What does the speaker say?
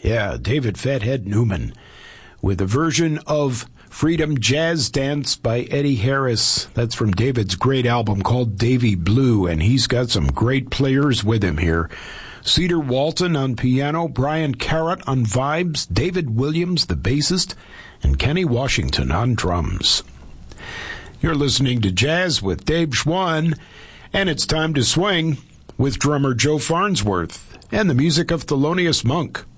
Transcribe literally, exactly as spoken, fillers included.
Yeah, David Fathead Newman with a version of Freedom Jazz Dance by Eddie Harris. That's from David's great album called Davy Blue, and he's got some great players with him here. Cedar Walton on piano, Brian Carrot on vibes, David Williams, the bassist, and Kenny Washington on drums. You're listening to Jazz with Dave Schwann, and it's time to swing with drummer Joe Farnsworth and the music of Thelonious Monk.